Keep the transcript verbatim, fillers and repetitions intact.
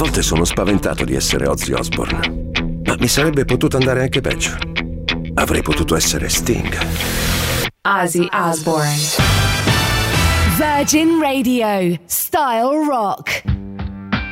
volte sono spaventato di essere Ozzy Osbourne, ma mi sarebbe potuto andare anche peggio. Avrei potuto essere Sting. Ozzy Osbourne. Virgin Radio. Style Rock.